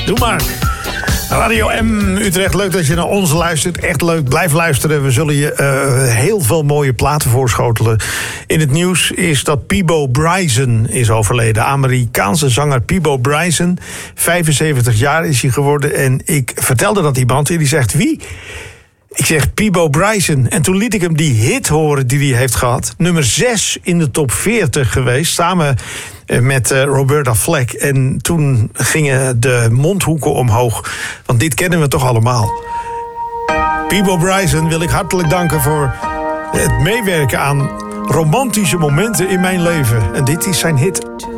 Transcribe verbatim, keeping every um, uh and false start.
Doe maar. Radio M Utrecht, leuk dat je naar ons luistert. Echt leuk, blijf luisteren. We zullen je uh, heel veel mooie platen voorschotelen. In het nieuws is dat Peabo Bryson is overleden. Amerikaanse zanger Peabo Bryson. vijfenzeventig jaar is hij geworden. En ik vertelde dat iemand en die zegt, wie? Ik zeg Peabo Bryson. En toen liet ik hem die hit horen die hij heeft gehad. Nummer zes in de top veertig geweest. Samen met uh, Roberta Flack. En toen gingen de mondhoeken omhoog. Want dit kennen we toch allemaal. Peabo Bryson wil ik hartelijk danken voor het meewerken aan romantische momenten in mijn leven. En dit is zijn hit.